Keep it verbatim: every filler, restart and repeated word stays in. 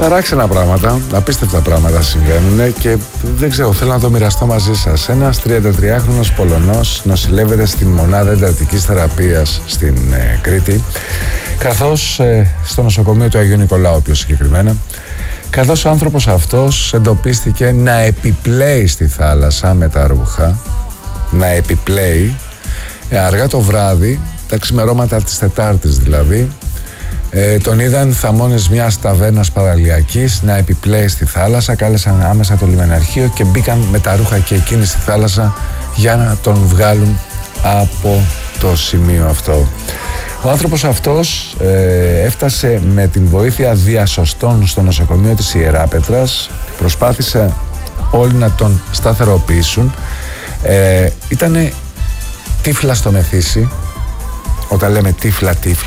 Παράξενα πράγματα, απίστευτα πράγματα συμβαίνουν και δεν ξέρω, θέλω να το μοιραστώ μαζί σας. Ένας τριαντατριάχρονος Πολωνός νοσηλεύεται στην μονάδα εντατικής θεραπείας στην ε, Κρήτη, καθώς ε, στο νοσοκομείο του Αγίου Νικολάου πιο συγκεκριμένα, καθώς ο άνθρωπος αυτός εντοπίστηκε να επιπλέει στη θάλασσα με τα ρούχα, να επιπλέει ε, αργά το βράδυ, τα ξημερώματα της Τετάρτης δηλαδή. Ε, τον είδαν θαμώνες μιας ταβέρνας παραλιακής να επιπλέει στη θάλασσα, κάλεσαν άμεσα το λιμεναρχείο και μπήκαν με τα ρούχα και εκείνοι στη θάλασσα για να τον βγάλουν από το σημείο αυτό. Ο άνθρωπος αυτός ε, έφτασε με την βοήθεια διασωστών στο νοσοκομείο της Ιεράπετρας, προσπάθησε όλοι να τον σταθεροποιήσουν. Ε, ήτανε τύφλα στο μεθύσι, όταν λέμε τύφλα τύφλα